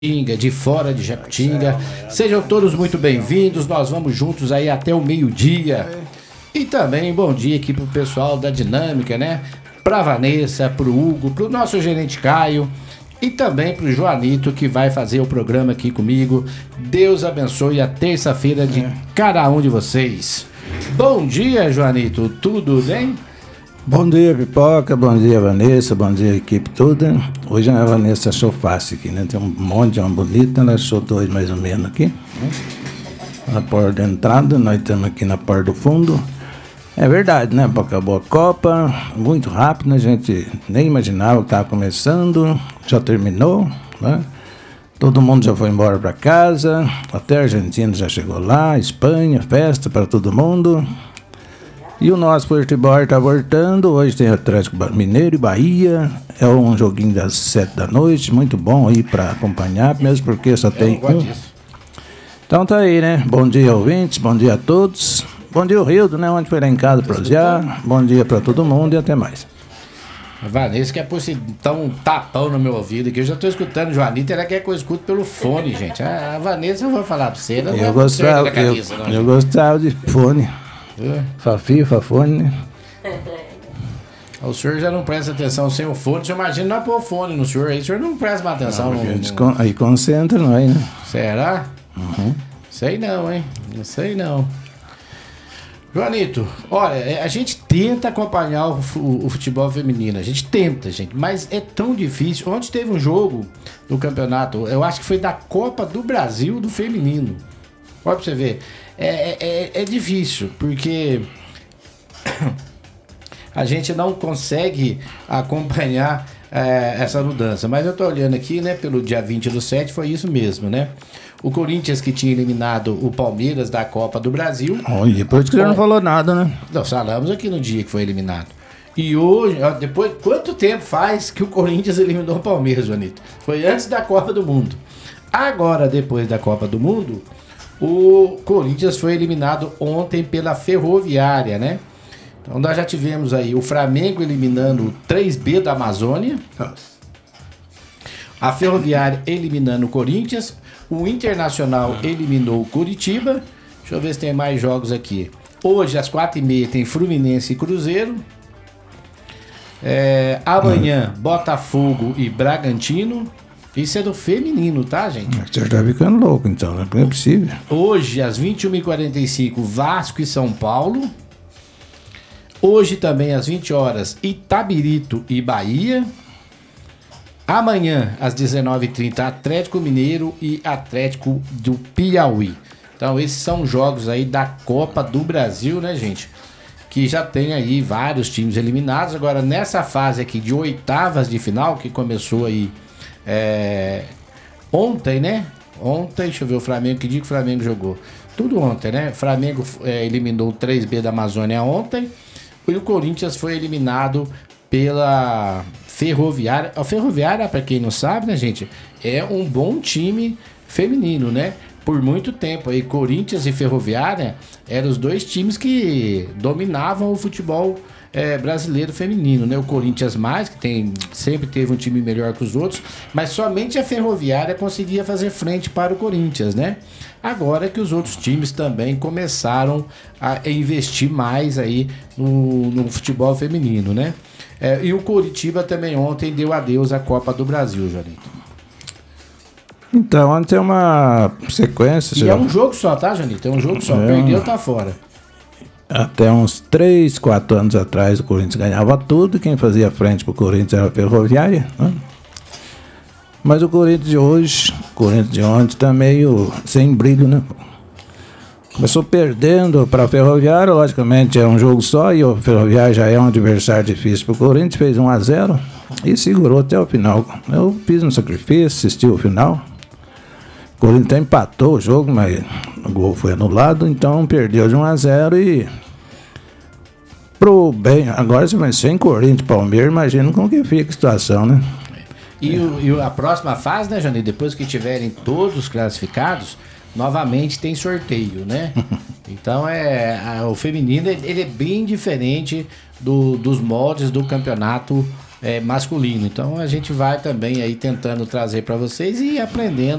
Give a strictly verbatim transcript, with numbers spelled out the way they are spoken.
Jacutinga, de fora de Jacutinga. Sejam todos muito bem-vindos. Nós vamos juntos aí até o meio-dia. E também bom dia aqui pro pessoal da Dinâmica, né? Pra Vanessa, pro Hugo, pro nosso gerente Caio e também pro Joanito, que vai fazer o programa aqui comigo. Deus abençoe a terça-feira de cada um de vocês. Bom dia, Joanito. Tudo bem? Bom dia, Pipoca, bom dia, Vanessa, bom dia, equipe toda. Hoje a Vanessa achou fácil aqui, né? Tem um monte de uma bonita, ela achou dois mais ou menos aqui. Né? Na porta da entrada, nós estamos aqui na porta do fundo. É verdade, né? Acabou a Copa, muito rápido, a gente nem imaginava que estava começando, já terminou, né? Todo mundo já foi embora para casa, até a Argentina já chegou lá, Espanha, festa para todo mundo. E o nosso futebol está voltando. Hoje tem Atlético Mineiro e Bahia. É um joguinho das sete da noite. Muito bom aí para acompanhar, mesmo porque só tem um. Então tá aí, né? Bom dia, ouvintes. Bom dia a todos. Bom dia, o Rildo, né? Onde foi lá em casa prosear. Bom dia para todo mundo e até mais. A Vanessa quer pôr então, um tapão no meu ouvido aqui. Eu já tô escutando o Joanito, ela quer que eu escute pelo fone, gente. A, a Vanessa, eu vou falar pra você. Não eu, é gostava, da camisa, eu, não, eu gostava de fone. É. Fafio, Fafone, né? O senhor já não presta atenção sem o fone. O senhor imagina não pôr fone no senhor aí. O senhor não presta mais atenção. Não, no, gente, no... Aí concentra nós, né? Será? Uhum. Sei não, hein? Não sei não. Joanito, olha, a gente tenta acompanhar o, o, o futebol feminino. A gente tenta, gente. Mas é tão difícil. Ontem teve um jogo do campeonato. Eu acho que foi da Copa do Brasil do feminino. Olha pra você ver. É, é, é difícil, porque a gente não consegue acompanhar é, essa mudança. Mas eu tô olhando aqui, né, pelo dia vinte do sete, foi isso mesmo, né? O Corinthians que tinha eliminado o Palmeiras da Copa do Brasil. Olha, por isso que você não falou nada, né? Nós falamos aqui no dia que foi eliminado. E hoje, ó, depois, quanto tempo faz que o Corinthians eliminou o Palmeiras, Joanito? Foi antes da Copa do Mundo. Agora, depois da Copa do Mundo, o Corinthians foi eliminado ontem pela Ferroviária, né? Então nós já tivemos aí o Flamengo eliminando o três B da Amazônia. A Ferroviária eliminando o Corinthians. O Internacional eliminou o Curitiba. Deixa eu ver se tem mais jogos aqui. Hoje, às quatro e meia, tem Fluminense e Cruzeiro. É, amanhã, Botafogo e Bragantino. Isso é do feminino, tá, gente? Você tá ficando louco, então, não é possível. Hoje, às vinte e uma e quarenta e cinco, Vasco e São Paulo. Hoje também, às vinte horas, Itabirito e Bahia. Amanhã, às dezenove e trinta, Atlético Mineiro e Atlético do Piauí. Então, esses são jogos aí da Copa do Brasil, né, gente? Que já tem aí vários times eliminados. Agora, nessa fase aqui de oitavas de final, que começou aí É, ontem, né? Ontem, deixa eu ver o Flamengo, que dia que o Flamengo jogou? Tudo ontem, né? O Flamengo é, eliminou o três B da Amazônia ontem e o Corinthians foi eliminado pela Ferroviária. A Ferroviária, pra quem não sabe, né, gente? É um bom time feminino, né? Por muito tempo aí, Corinthians e Ferroviária eram os dois times que dominavam o futebol É, brasileiro feminino, né? O Corinthians mais, que tem, sempre teve um time melhor que os outros, mas somente a Ferroviária conseguia fazer frente para o Corinthians, né? Agora que os outros times também começaram a investir mais aí no, no futebol feminino, né? É, e o Coritiba também ontem deu adeus à Copa do Brasil, Janito. Então, ontem é uma sequência. E é um jogo só, tá, Janito? É um jogo só. É Perdeu, um... tá fora. Até uns três, quatro anos atrás o Corinthians ganhava tudo, quem fazia frente pro Corinthians era a Ferroviária, né? Mas o Corinthians de hoje, o Corinthians de ontem tá meio sem brilho, né? Começou perdendo para a Ferroviária, logicamente é um jogo só e o Ferroviária já é um adversário difícil pro Corinthians, fez um a zero e segurou até o final. Eu fiz um sacrifício, assisti o final. O Corinthians empatou o jogo, mas o gol foi anulado, então perdeu de um a zero e pro bem, agora se vai sem Corinthians e Palmeiras, imagina como que fica a situação, né? E, o, e a próxima fase, né, Janir, depois que tiverem todos classificados, novamente tem sorteio, né? Então é a, o feminino ele é bem diferente do, dos moldes do campeonato é, masculino. Então a gente vai também aí tentando trazer para vocês e aprendendo